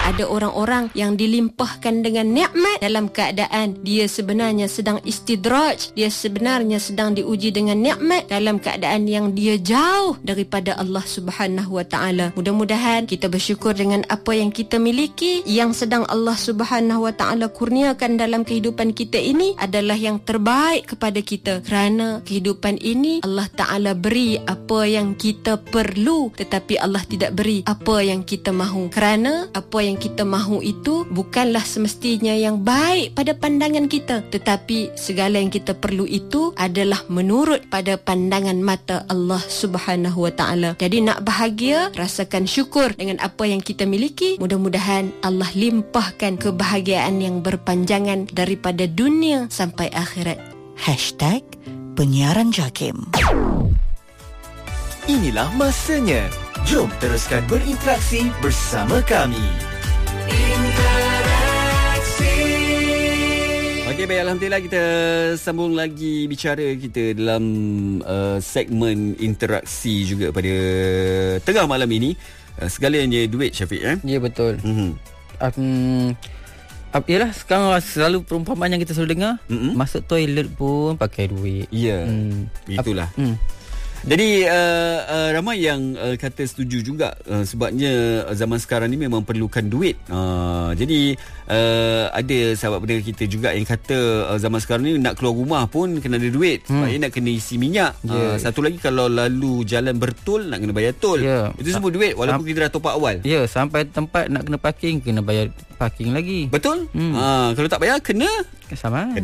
Ada orang-orang yang dilimpahkan dengan nikmat dalam keadaan dia sebenarnya sedang istidraj, dia sebenarnya sedang diuji dengan nikmat dalam keadaan yang dia jauh daripada Allah Subhanahu Wa Taala. Mudah-mudahan kita bersyukur dengan apa yang kita miliki, yang sedang Allah Subhanahu Wa Taala kurniakan dalam kehidupan kita ini adalah yang terbaik kepada kita, kerana kehidupan ini Allah Ta'ala beri apa yang kita perlu, tetapi Allah tidak beri apa yang kita mahu, kerana apa yang kita mahu itu bukanlah semestinya yang baik pada pandangan kita, tetapi segala yang kita perlu itu adalah menurut pada pandangan mata Allah Subhanahu Wa Ta'ala. Jadi nak bahagia, rasakan syukur dengan apa yang kita miliki. Mudah-mudahan Allah limpahkan kebahagiaan yang berpanjangan daripada dunia sampai akhirat. #Penyiaran JAKIM. Inilah masanya. Jom teruskan berinteraksi bersama kami. Okey, baik, alhamdulillah kita sambung lagi bicara kita dalam segmen interaksi juga pada tengah malam ini. Segalanya duit, Syafiq, Ya, betul. Yalah, sekarang selalu perumpamaan yang kita selalu dengar, masuk toilet pun pakai duit. Ya, itulah. Jadi ramai yang kata setuju juga, sebabnya zaman sekarang ni memang perlukan duit. Jadi ada sahabat pendengar kita juga yang kata zaman sekarang ni nak keluar rumah pun kena ada duit, sebab nak kena isi minyak. Satu lagi, kalau lalu jalan bertol nak kena bayar tol. Itu semua duit walaupun kita dah top up awal. Ya, sampai tempat nak kena parking, kena bayar parking lagi. Betul. Kalau tak bayar kena saman.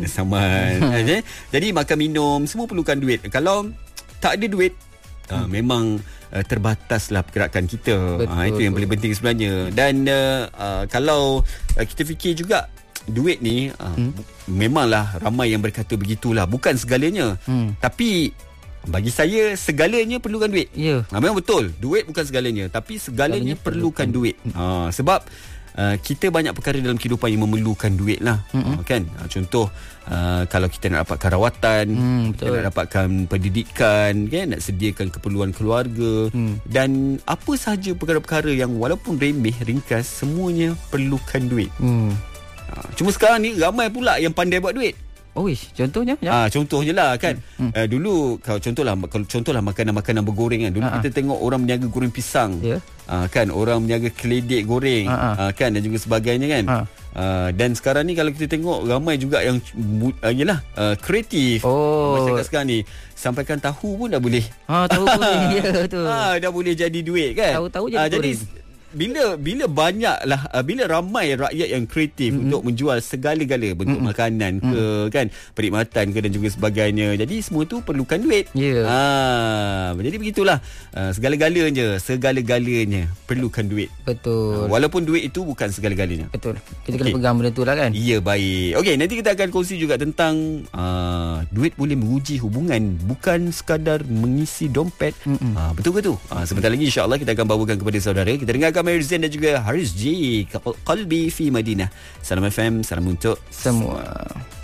Jadi makan minum semua perlukan duit. Kalau tak ada duit, memang terbataslah pergerakan kita. Itu yang paling penting sebenarnya. Dan kalau kita fikir juga, duit ni memanglah ramai yang berkata begitulah, bukan segalanya. Tapi bagi saya segalanya perlukan duit. Memang betul, duit bukan segalanya, tapi segalanya perlukan duit. Sebab kita banyak perkara dalam kehidupan yang memerlukan duit lah. Kan? Contoh, kalau kita nak dapatkan rawatan, kita nak dapatkan pendidikan, kan? Nak sediakan keperluan keluarga, dan apa sahaja perkara-perkara yang walaupun remeh, ringkas, semuanya perlukan duit. Cuma sekarang ni ramai pula yang pandai buat duit. Contohnya? Contohnya lah kan. Dulu kalau contohlah makanan-makanan bergoreng kan. Dulu kita tengok orang berniaga goreng pisang. Kan, orang berniaga keledek goreng, kan, dan juga sebagainya kan. Dan sekarang ni kalau kita tengok ramai juga yang kreatif. Macam kat sekarang ni sampaikan tahu pun dah boleh. Tahu boleh. Ya, betul. Dah boleh jadi duit kan. Tahu jadi jadi bila banyaklah, bila ramai rakyat yang kreatif untuk menjual segala-gala bentuk makanan ke, kan, perkhidmatan ke, dan juga sebagainya. Jadi semua tu perlukan duit. Jadi begitulah, segala-galanya perlukan duit. Betul. Walaupun duit itu bukan segala-galanya. Betul. Kita kena pegang benda tu lah kan. Ya, baik. Okey, nanti kita akan kongsi juga tentang duit boleh menguji hubungan, bukan sekadar mengisi dompet. Betul ke tu? Sebentar lagi insya-Allah kita akan bawakan kepada saudara. Kita dengarkan Merzan dan juga Haris J, Qalbi fi Madinah. Salam FM, salam untuk semua.